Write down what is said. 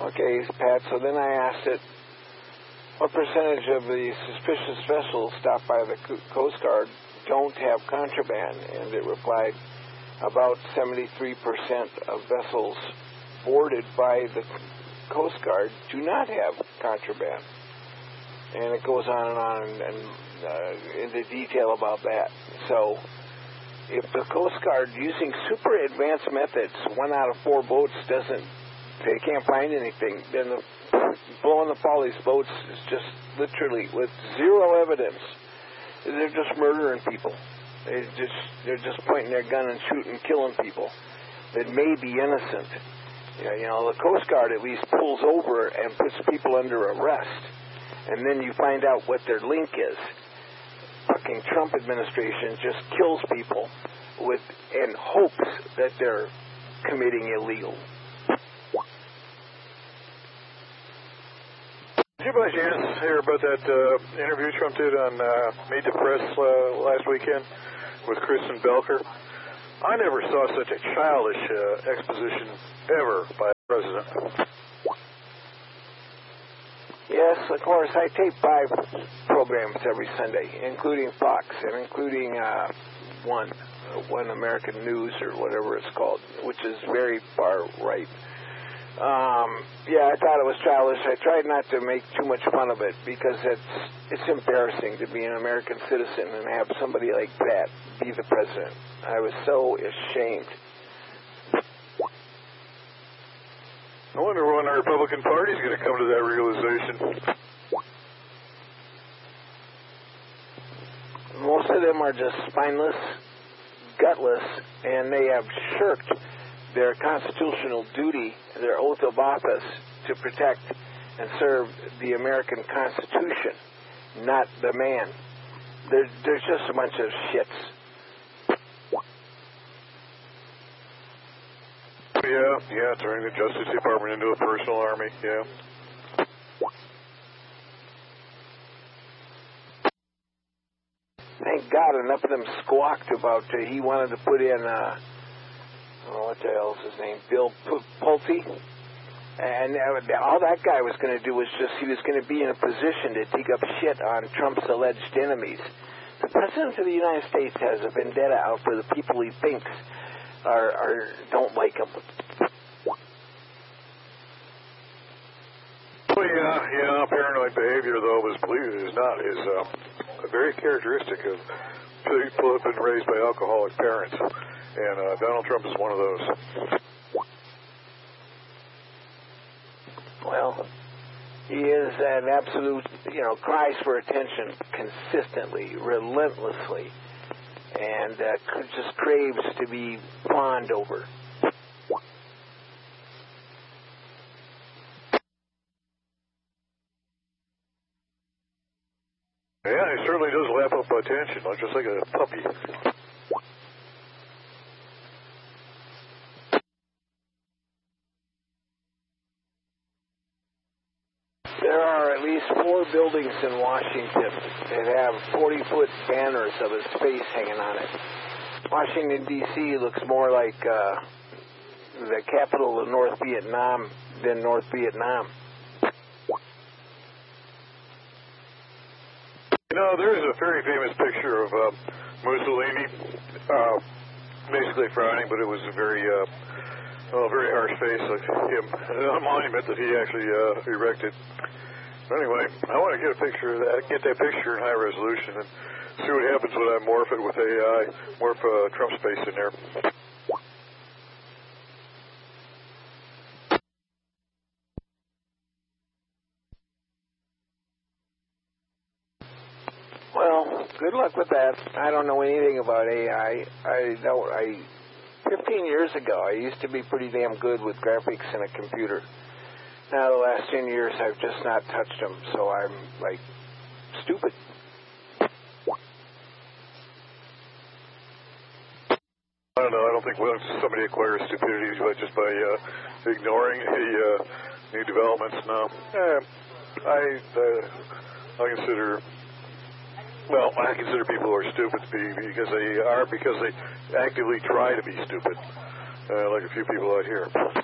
Okay, Pat, so then I asked it, what percentage of the suspicious vessels stopped by the Coast Guard don't have contraband? And it replied, about 73% of vessels boarded by the Coast Guard do not have contraband. And it goes on and into detail about that. So if the Coast Guard, using super advanced methods, 1 out of 4 boats they can't find anything, then blowing up all these boats is just literally with zero evidence. They're just murdering people. They're just pointing their gun and shooting, killing people that may be innocent. You know, the Coast Guard at least pulls over and puts people under arrest, and then you find out what their link is. Fucking Trump administration just kills people in hopes that they're committing illegal. Did you by chance hear about that interview Trump did on Meet the Press last weekend with Kristen Belcher? I never saw such a childish exposition ever by a president. Yes, of course. I tape 5 programs every Sunday, including Fox and including One American News or whatever it's called, which is very far right. Yeah, I thought it was childish. I tried not to make too much fun of it because it's embarrassing to be an American citizen and have somebody like that be the president. I was so ashamed. I wonder when our Republican Party is going to come to that realization. Most of them are just spineless, gutless, and they have shirked their constitutional duty, their oath of office, to protect and serve the American Constitution, not the man. There's just a bunch of shits. Yeah, turning the Justice Department into a personal army, yeah. Thank God enough of them squawked about he wanted to put in, what the hell is his name, Bill Pulte. And all that guy was going to do was he was going to be in a position to dig up shit on Trump's alleged enemies. The President of the United States has a vendetta out for the people he thinks don't like him. Well, yeah, paranoid behavior, though, is very characteristic of people who have been raised by alcoholic parents, and Donald Trump is one of those. Well, he is an absolute, cries for attention consistently, relentlessly, and just craves to be fawned over. Yeah, he certainly does lap up attention, just like a puppy. There are at least 4 buildings in Washington that have 40-foot banners of his face hanging on it. Washington, D.C. looks more like the capital of North Vietnam than North Vietnam. There is a very famous picture of Mussolini, basically frowning, but it was a very harsh face like him, a monument that he actually erected. Anyway, I want to get a picture of that, get that picture in high resolution, and see what happens when I morph it with AI, morph Trump's face in there. Well, good luck with that. I don't know anything about AI. 15 years ago, I used to be pretty damn good with graphics in a computer. Now, the last 10 years, I've just not touched them, so I'm, stupid. I don't know. I don't think once somebody acquires stupidity just by ignoring the new developments. No. I consider people who are stupid because they actively try to be stupid, like a few people out here.